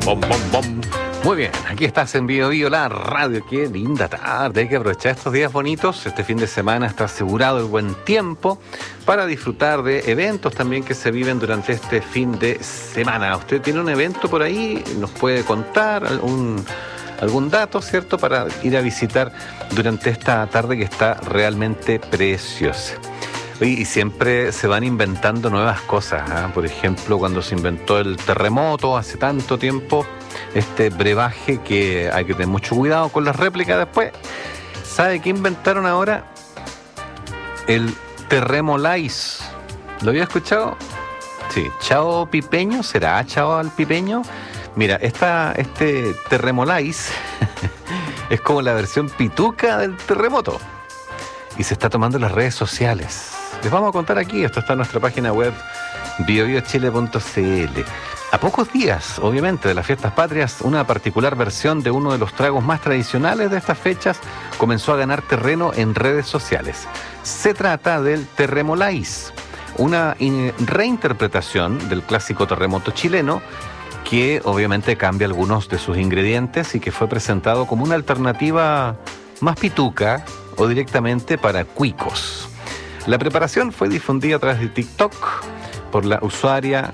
bom, bom, bom. Muy bien, aquí estás en Bio Bio, la radio. Qué linda tarde, hay que aprovechar estos días bonitos. Este fin de semana está asegurado el buen tiempo para disfrutar de eventos también que se viven durante este fin de semana. ¿Usted tiene un evento por ahí? ¿Nos puede contar algún dato, cierto, para ir a visitar durante esta tarde que está realmente preciosa? Y siempre se van inventando nuevas cosas, ¿eh? Por ejemplo, cuando se inventó el terremoto hace tanto tiempo, este brebaje que hay que tener mucho cuidado con las réplicas después. ¿Sabe qué inventaron ahora? El Terremolais. ¿Lo había escuchado? Sí. ¿Chao Pipeño? ¿Será chao al Pipeño? Mira, este Terremolais es como la versión pituca del terremoto. Y se está tomando en las redes sociales. Les vamos a contar aquí, esto está en nuestra página web biobiochile.cl. A pocos días, obviamente, de las fiestas patrias, una particular versión de uno de los tragos más tradicionales de estas fechas comenzó a ganar terreno en redes sociales. Se trata del Terremolais, una reinterpretación del clásico terremoto chileno que obviamente cambia algunos de sus ingredientes y que fue presentado como una alternativa más pituca o directamente para cuicos. La preparación fue difundida a través de TikTok por la usuaria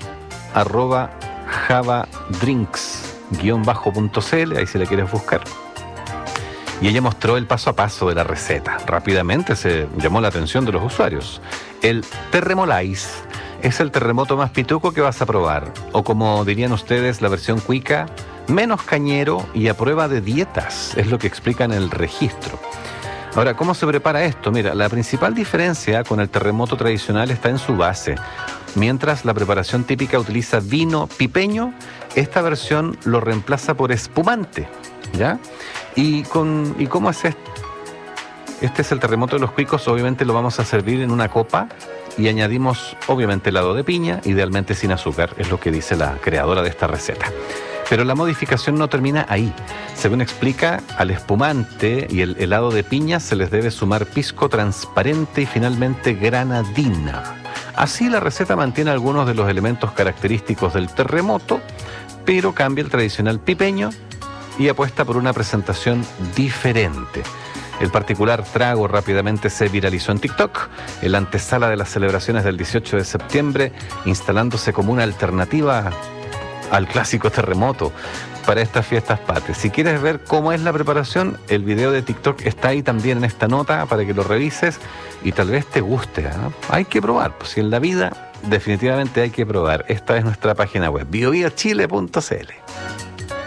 @javadrinks_.cl, ahí si la quieres buscar. Y ella mostró el paso a paso de la receta. Rápidamente se llamó la atención de los usuarios. El Terremolais es el terremoto más pituco que vas a probar. O como dirían ustedes, la versión cuica, menos cañero y a prueba de dietas. Es lo que explica en el registro. Ahora, ¿cómo se prepara esto? Mira, la principal diferencia con el terremoto tradicional está en su base. Mientras la preparación típica utiliza vino pipeño, esta versión lo reemplaza por espumante, ¿ya? ¿Y cómo es esto? Este es el terremoto de los cuicos, obviamente lo vamos a servir en una copa y añadimos, obviamente, helado de piña, idealmente sin azúcar, es lo que dice la creadora de esta receta. Pero la modificación no termina ahí. Según explica, al espumante y el helado de piña se les debe sumar pisco transparente y finalmente granadina. Así la receta mantiene algunos de los elementos característicos del terremoto, pero cambia el tradicional pipeño y apuesta por una presentación diferente. El particular trago rápidamente se viralizó en TikTok, en la antesala de las celebraciones del 18 de septiembre, instalándose como una alternativa al clásico terremoto para estas fiestas patrias. Si quieres ver cómo es la preparación, el video de TikTok está ahí también en esta nota para que lo revises y tal vez te guste, ¿eh? Hay que probar, pues si en la vida definitivamente hay que probar. Esta es nuestra página web, biobiochile.cl.